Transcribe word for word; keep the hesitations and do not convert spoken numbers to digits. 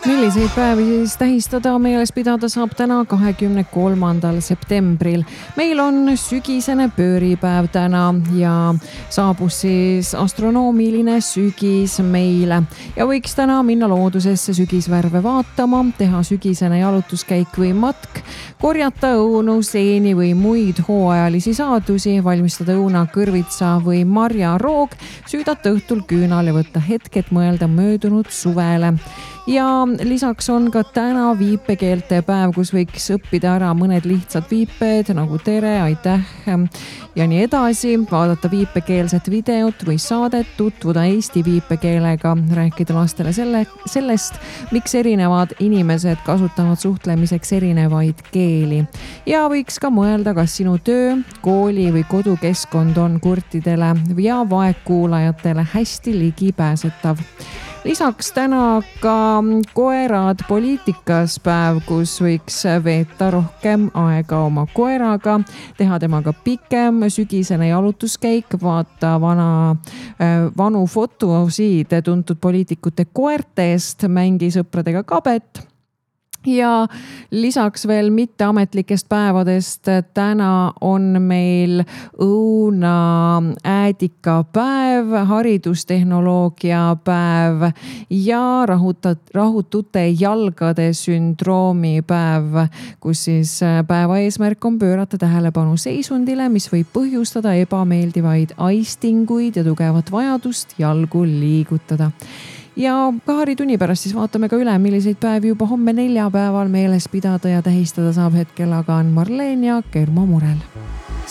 Milliseid päevi siis tähistada meeles pidada saab täna kahekümne kolmandal septembril. Meil on sügisene pööripäev täna ja saabus siis astronoomiline sügis meile. Ja võiks täna minna loodusesse sügisvärve vaatama, teha sügisene jalutuskäik või matk, korjata õunu, seeni või muid hooajalisi saadusi, valmistada õuna, kõrvitsa või marjaroog, süüdata õhtul küünal ja võtta hetk, et mõelda möödunud suvele. Ja lisaks on ka täna viipekeelte päev, kus võiks õppida ära mõned lihtsad viiped nagu tere, aitäh ja nii edasi, vaadata viipekeelset videot või saadet, tutvuda eesti viipekeelega, rääkida lastele selle, sellest, miks erinevad inimesed kasutavad suhtlemiseks erinevaid keeli. Ja võiks ka mõelda, kas sinu töö, kooli või kodukeskkond on kurtidele ja vaegkuulajatele hästi ligipääsetav. Lisaks täna ka koerad poliitikas päev, kus võiks veeta rohkem aega oma koeraga, teha temaga pikem sügisene jalutuskäik, vaata vana, vanu fotosid tuntud poliitikute koertest, mängi sõpradega kabet. Ja lisaks veel mitteametlikest päevadest täna on meil õuna äädika päev, haridustehnoloogia päev ja rahutat, rahutute jalgade sündroomi päev, kus siis päeva eesmärk on pöörata tähelepanu seisundile, mis võib põhjustada ebameeldivaid aistinguid ja tugevat vajadust jalgu liigutada. Ja paari tunni pärast siis vaatame ka üle, milliseid päevi juba homme neljapäeval meeles pidada ja tähistada saab hetkel, aga on Marleen ja Kermo Murel.